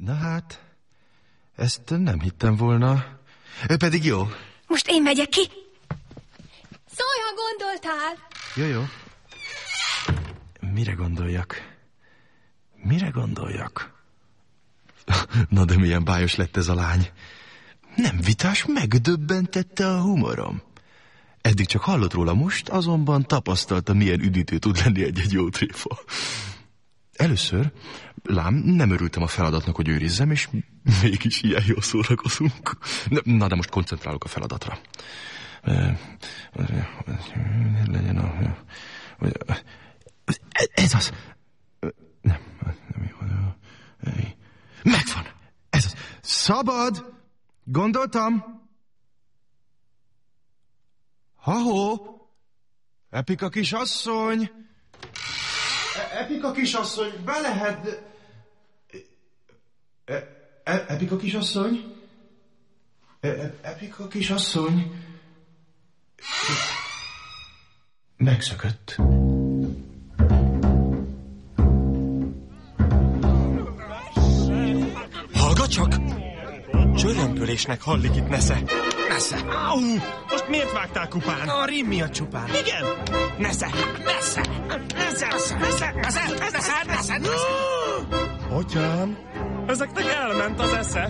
Na hát, ezt nem hittem volna. Pedig jó. Most én megyek ki. Szólj, ha gondoltál. Jó. Mire gondoljak? Na de milyen bájos lett ez a lány. Nem vitás, megdöbbentette a humorom. Eddig csak hallott róla, most azonban tapasztalta, milyen üdítő tud lenni egy jó tréfa. Először, lám, nem örültem a feladatnak, hogy őrizzem, és mégis ilyen jól szórakozunk. Na, de most koncentrálok a feladatra. Legyen a... Ez az... Nem jó. Megvan! Ez az... Szabad! Gondoltam! Ha-ho! Epika kisasszony! Epika kisasszony, be lehet... Epika kisasszony? Epika kisasszony? Megszökött. Hallgat csak! Csörömpölésnek hallik itt, Nesze. Nesze. Au! Most miért vágtál kupán? A rim miatt csupán. Igen! Nesze! Atyám, ezeknek elment az esze.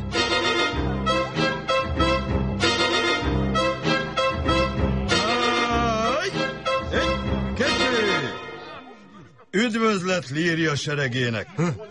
Kettő! Üdvözlet Líria seregének!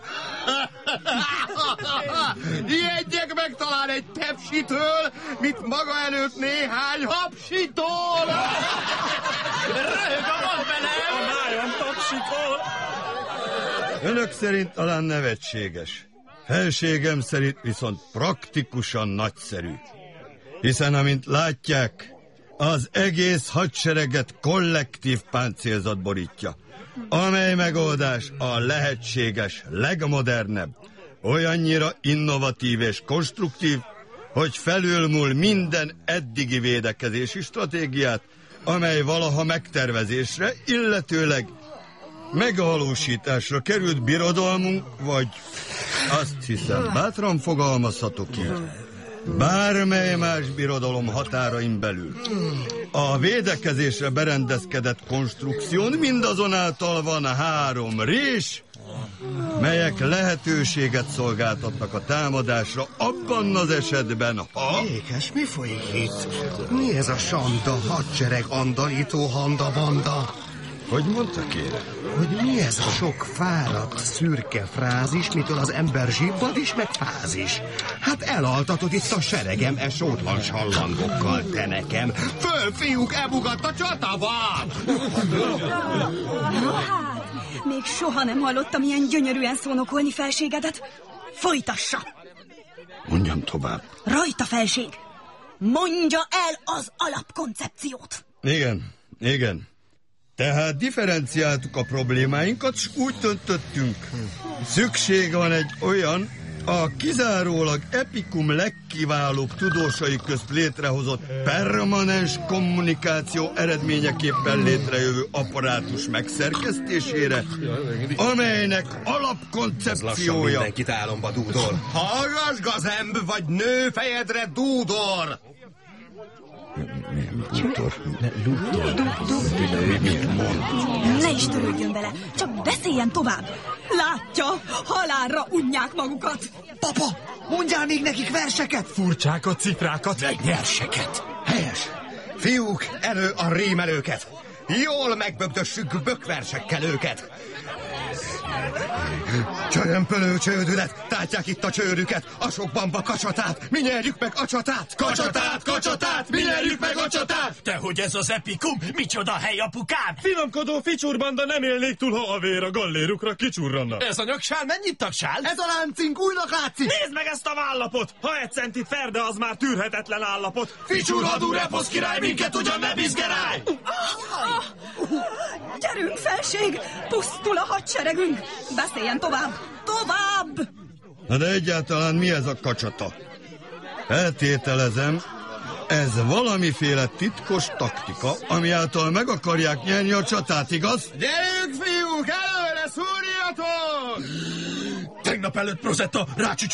Ijedjek meg talán egy tepsitől, mint maga előtt néhány hapsitól! Röhög a valvelem! A májam tapsikol! Önök szerint talán nevetséges. Felségem szerint viszont praktikusan nagyszerű. Hiszen, amint látják, az egész hadsereget kollektív páncélzat borítja, amely megoldás a lehetséges, legmodernebb, olyannyira innovatív és konstruktív, hogy felülmúl minden eddigi védekezési stratégiát, amely valaha megtervezésre, illetőleg megvalósításra került birodalmunk, vagy azt hiszem, bátran fogalmazhatok így, bármely más birodalom határain belül. A védekezésre berendezkedett konstrukción mindazonáltal van 3 rés, melyek lehetőséget szolgáltatnak a támadásra abban az esetben, ha... Ékes, mi folyik itt? Mi ez a sanda, hadsereg, andalító, handa-banda? Hogy mondta, kérem? Hogy mi ez a sok fáradt, szürke frázis, mitől az ember zsibbad is, meg fázis? Hát elaltatod itt a seregem, sótlan sallangokkal, te nekem. Föl, fiúk, ebugadt a csatavár! No hát, még soha nem hallottam ilyen gyönyörűen szónokolni felségedet. Folytassa! Mondjam tovább. Rajta, felség! Mondja el az alapkoncepciót! Igen. Tehát differenciáltuk a problémáinkat, s úgy döntöttünk. Szükség van egy olyan, a kizárólag Epikum legkiválóbb tudósai közt létrehozott permanens kommunikáció eredményeképpen létrejövő apparátus megszerkesztésére, amelynek alapkoncepciója... Lassan mindenkit álomba dúdor. Hallgass, gazemb, vagy nő fejedre dúdor! Ne is törődjön vele, csak beszéljen tovább. Látja, halálra unják magukat. Papa, mondjál még nekik verseket! Furcsákat, cifrákat. Meg nyerseket. Helyes. Fiúk, elő a rímelőket. Jól megbögdössük bökversekkel őket. Csörömpölő csődület, tátják itt a csőrüket, a sok bamba kacsatát, mi nyerjük meg a csatát! Kacsatát, mi nyerjük meg a csatát! Tehogy ez az Epikum, micsoda hely, apukám! Finomkodó ficsurbanda nem élnék túl, ha a vér a gallérukra kicsurranna. Ez a nyaksál mennyit tagsál? Ez a láncink újnak látszik! Nézd meg ezt a vállapot! Ha egy centit ferde, az már tűrhetetlen állapot. Ficsurhadú reposz király, minket ugyan ne bizgeráj! Gyerünk, felség! Pusztul a hadseregünk! Beszéljen tovább! Tovább! Na de egyáltalán mi ez a kacsata? Feltételezem, ez valamiféle titkos taktika, ami által meg akarják nyerni a csatát, igaz? Gyerünk, fiúk, előre, szúrjatok! Tegnap előtt Prozetta rácsücsült